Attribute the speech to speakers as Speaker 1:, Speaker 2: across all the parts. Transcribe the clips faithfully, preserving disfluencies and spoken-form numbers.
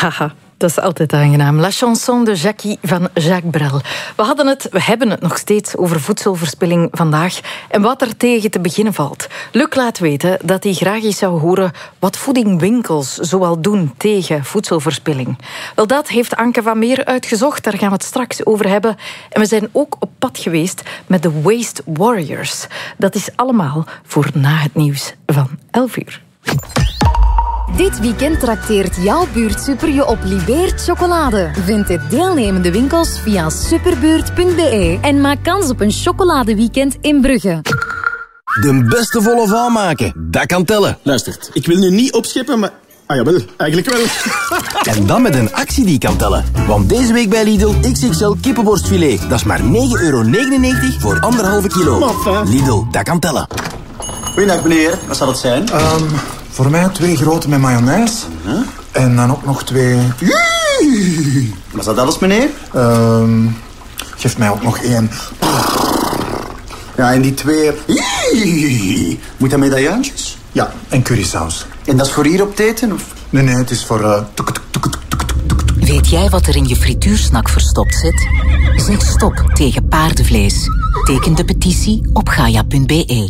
Speaker 1: Haha, dat is altijd aangenaam. La chanson de Jackie van Jacques Brel. We hadden het, we hebben het nog steeds over voedselverspilling vandaag en wat er tegen te beginnen valt. Luc laat weten dat hij graag eens zou horen wat voedingwinkels zoal doen tegen voedselverspilling. Wel, dat heeft Anke van Meer uitgezocht, daar gaan we het straks over hebben. En we zijn ook op pad geweest met de Waste Warriors. Dat is allemaal voor na het nieuws van elf uur.
Speaker 2: Dit weekend trakteert jouw buurtsuper je op Libeert chocolade. Vind de deelnemende winkels via superbuurt punt b e en maak kans op een chocoladeweekend in Brugge.
Speaker 3: De beste volle vaal maken, dat kan tellen.
Speaker 4: Luistert, ik wil nu niet opscheppen, maar... Ah jawel, eigenlijk wel.
Speaker 3: En dan met een actie die kan tellen. Want deze week bij Lidl X X L kippenborstfilet. Dat is maar negen euro negenennegentig voor anderhalve kilo.
Speaker 4: Maffa.
Speaker 3: Lidl, dat kan tellen.
Speaker 4: Goeiedag meneer, wat zal het zijn?
Speaker 5: Um, voor mij twee grote met mayonaise.
Speaker 4: Huh?
Speaker 5: En dan ook nog twee...
Speaker 4: Was dat alles meneer?
Speaker 5: Um, geef mij ook nog één.
Speaker 4: Ja, en die twee... Moet dat medaillantjes?
Speaker 5: Ja, en currysaus.
Speaker 4: En dat is voor hier op het eten? Of?
Speaker 5: Nee, nee, het is voor... Uh...
Speaker 6: Weet jij wat er in je frituursnack verstopt zit? Zeg stop tegen paardenvlees. Teken de petitie op gaia punt b e.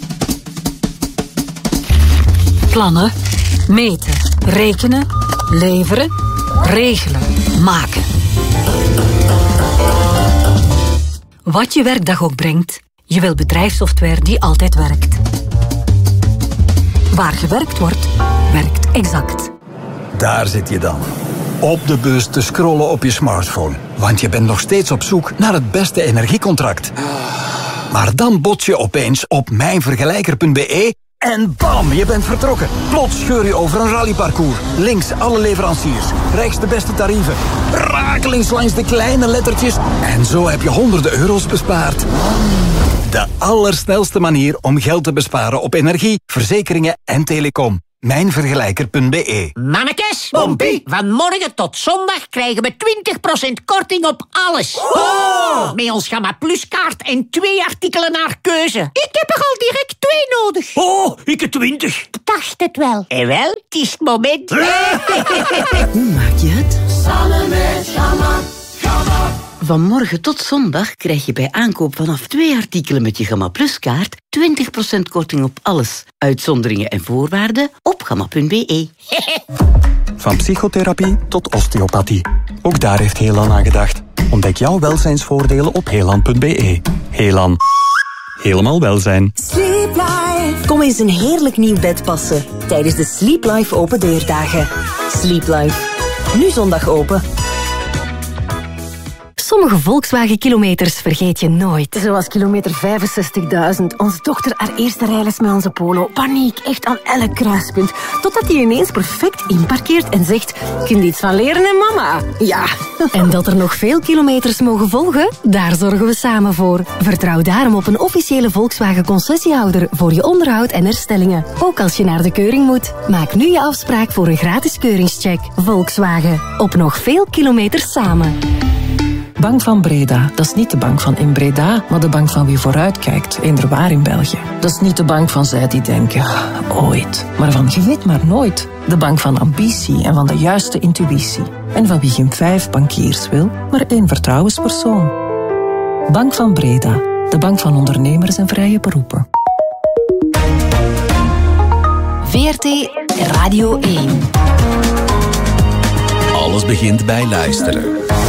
Speaker 6: Plannen, meten, rekenen, leveren, regelen, maken. Wat je werkdag ook brengt, je wil bedrijfssoftware die altijd werkt. Waar gewerkt wordt, werkt Exact.
Speaker 7: Daar zit je dan. Op de bus te scrollen op je smartphone. Want je bent nog steeds op zoek naar het beste energiecontract. Maar dan bots je opeens op mijnvergelijker punt b e en bam, je bent vertrokken. Plots scheur je over een rallyparcours. Links alle leveranciers, rechts de beste tarieven. Rakelings langs de kleine lettertjes. En zo heb je honderden euro's bespaard. De allersnelste manier om geld te besparen op energie, verzekeringen en telecom. mijnvergelijker punt b e.
Speaker 8: Mannekes, Bompie, van morgen tot zondag krijgen we twintig procent korting op alles. Oh! Met ons Gamma Plus kaart en twee artikelen naar keuze. Ik heb er al direct twee nodig.
Speaker 9: Oh, ik heb twintig.
Speaker 8: Ik dacht het wel. En wel, het is het moment.
Speaker 10: Hoe maak je het?
Speaker 11: Samen met Gamma. Gamma.
Speaker 10: Van morgen tot zondag krijg je bij aankoop vanaf twee artikelen met je Gamma Plus kaart twintig procent korting op alles. Uitzonderingen en voorwaarden op gamma punt b e.
Speaker 12: Van psychotherapie tot osteopathie. Ook daar heeft Helan aan gedacht. Ontdek jouw welzijnsvoordelen op helan punt b e. Helan. Helemaal welzijn.
Speaker 13: Sleep Life. Kom eens een heerlijk nieuw bed passen tijdens de Sleep Life open deurdagen. Sleep Life. Nu zondag open.
Speaker 2: Sommige Volkswagen-kilometers vergeet je nooit.
Speaker 14: Zoals kilometer vijfenzestigduizend. Onze dochter haar eerste rijles met onze Polo. Paniek, echt aan elk kruispunt. Totdat hij ineens perfect inparkeert en zegt... Kun je iets van leren, hè, mama? Ja.
Speaker 2: En dat er nog veel kilometers mogen volgen? Daar zorgen we samen voor. Vertrouw daarom op een officiële Volkswagen-concessiehouder voor je onderhoud en herstellingen. Ook als je naar de keuring moet. Maak nu je afspraak voor een gratis keuringscheck. Volkswagen. Op nog veel kilometers samen.
Speaker 15: Bank van Breda, dat is niet de bank van in Breda, maar de bank van wie vooruitkijkt, inderwaar in België. Dat is niet de bank van zij die denken, ooit, maar van je weet maar nooit. De bank van ambitie en van de juiste intuïtie. En van wie geen vijf bankiers wil, maar één vertrouwenspersoon. Bank van Breda, de bank van ondernemers en vrije beroepen.
Speaker 2: V R T Radio één.
Speaker 16: Alles begint bij luisteren.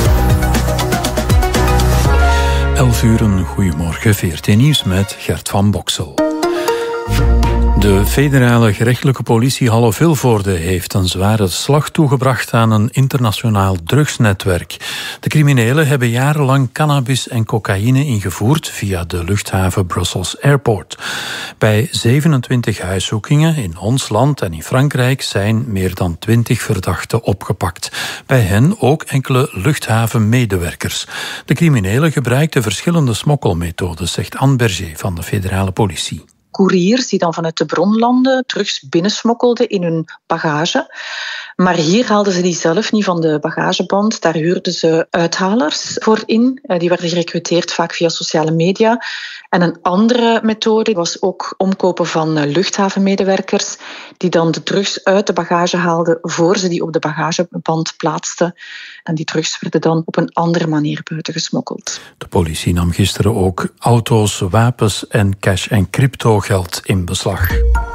Speaker 16: elf uur, een goedemorgen, V R T Nieuws met Gert van Boksel. De federale gerechtelijke politie Halle Vilvoorde heeft een zware slag toegebracht aan een internationaal drugsnetwerk. De criminelen hebben jarenlang cannabis en cocaïne ingevoerd via de luchthaven Brussels Airport. Bij zevenentwintig huiszoekingen in ons land en in Frankrijk zijn meer dan twintig verdachten opgepakt. Bij hen ook enkele luchthavenmedewerkers. De criminelen gebruikten verschillende smokkelmethodes, zegt Anne Berger van de federale politie.
Speaker 17: Couriers die dan vanuit de bronlanden drugs binnensmokkelden in hun bagage.
Speaker 9: Maar hier haalden ze die zelf niet van de bagageband. Daar huurden ze uithalers voor in. Die werden gerecruiteerd vaak via sociale media. En een andere methode was ook omkopen van luchthavenmedewerkers die dan de drugs uit de bagage haalden voor ze die op de bagageband plaatsten. En die drugs werden dan op een andere manier buiten gesmokkeld.
Speaker 16: De politie nam gisteren ook auto's, wapens en cash- en cryptogeld in beslag.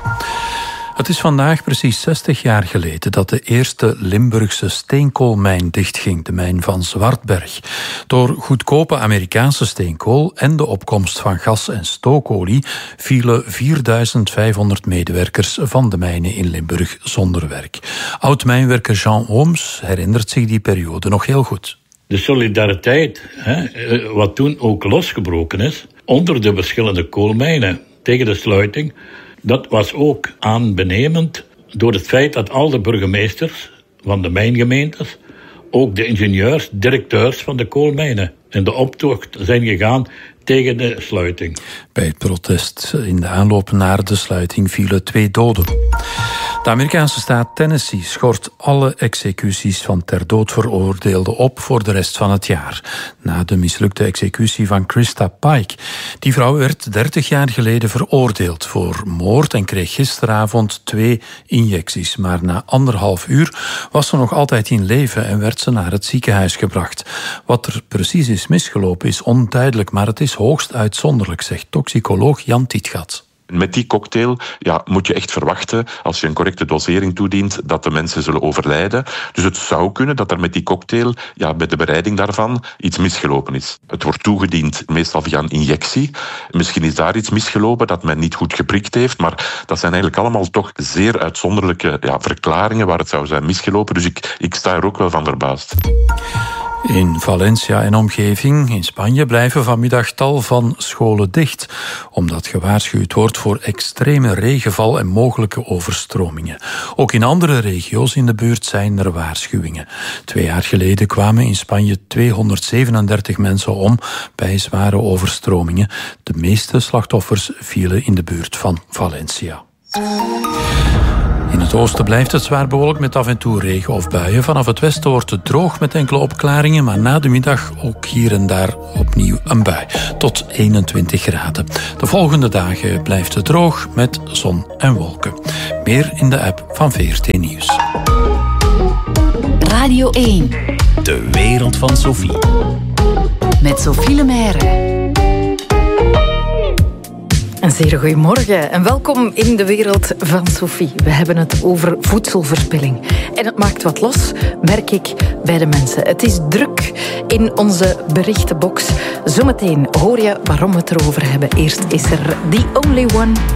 Speaker 16: Het is vandaag precies zestig jaar geleden dat de eerste Limburgse steenkoolmijn dichtging, de mijn van Zwartberg. Door goedkope Amerikaanse steenkool en de opkomst van gas- en stookolie vielen vierduizend vijfhonderd medewerkers van de mijnen in Limburg zonder werk. Oud-mijnwerker Jean Ooms herinnert zich die periode nog heel goed.
Speaker 17: De solidariteit, hè, wat toen ook losgebroken is, onder de verschillende koolmijnen tegen de sluiting, dat was ook aanbenemend door het feit dat al de burgemeesters van de mijngemeentes, ook de ingenieurs, directeurs van de koolmijnen, in de optocht zijn gegaan tegen de sluiting.
Speaker 16: Bij het protest in de aanloop naar de sluiting vielen twee doden. De Amerikaanse staat Tennessee schort alle executies van ter dood veroordeelden op voor de rest van het jaar. Na de mislukte executie van Krista Pike. Die vrouw werd dertig jaar geleden veroordeeld voor moord en kreeg gisteravond twee injecties. Maar na anderhalf uur was ze nog altijd in leven en werd ze naar het ziekenhuis gebracht. Wat er precies is misgelopen is onduidelijk, maar het is hoogst uitzonderlijk, zegt toxicoloog Jan Tietgat.
Speaker 18: Met die cocktail ja, moet je echt verwachten, als je een correcte dosering toedient, dat de mensen zullen overlijden. Dus het zou kunnen dat er met die cocktail, ja, bij de bereiding daarvan, iets misgelopen is. Het wordt toegediend meestal via een injectie. Misschien is daar iets misgelopen dat men niet goed geprikt heeft, maar dat zijn eigenlijk allemaal toch zeer uitzonderlijke ja, verklaringen waar het zou zijn misgelopen. Dus ik, ik sta er ook wel van verbaasd.
Speaker 16: In Valencia en omgeving in Spanje blijven vanmiddag tal van scholen dicht, omdat gewaarschuwd wordt voor extreme regenval en mogelijke overstromingen. Ook in andere regio's in de buurt zijn er waarschuwingen. Twee jaar geleden kwamen in Spanje tweehonderdzevenendertig mensen om bij zware overstromingen. De meeste slachtoffers vielen in de buurt van Valencia. In het oosten blijft het zwaar bewolkt met af en toe regen of buien. Vanaf het westen wordt het droog met enkele opklaringen, maar na de middag ook hier en daar opnieuw een bui. Tot eenentwintig graden. De volgende dagen blijft het droog met zon en wolken. Meer in de app van V R T Nieuws.
Speaker 2: Radio één.
Speaker 3: De wereld van Sophie.
Speaker 2: Met Sophie Lemaire.
Speaker 1: Een zeer goedemorgen en welkom in de wereld van Sophie. We hebben het over voedselverspilling. En het maakt wat los, merk ik, bij de mensen. Het is druk in onze berichtenbox. Zometeen hoor je waarom we het erover hebben. Eerst is er The Only One